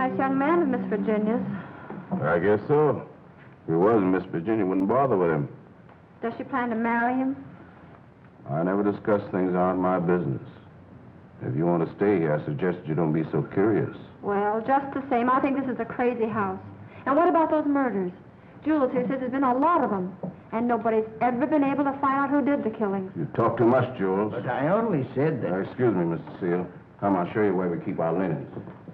nice young man of Miss Virginia's. I guess so. If he wasn't, Miss Virginia wouldn't bother with him. Does she plan to marry him? I never discuss things that aren't my business. If you want to stay here, I suggest you don't be so curious. Well, just the same, I think this is a crazy house. And what about those murders? Jules here says there's been a lot of them. And nobody's ever been able to find out who did the killings. You talk too much, Jules. But I only said that... Excuse me, Mr. Seal. Come, I'll show you where we keep our linens.